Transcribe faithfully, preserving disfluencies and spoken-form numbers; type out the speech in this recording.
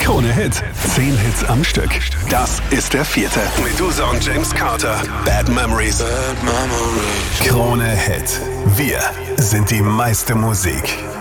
Krone Hit. Zehn Hits am Stück. Das ist der vierte. Medusa und James Carter. Bad Memories. Bad memories. Krone Hit. Wir sind die meiste Musik.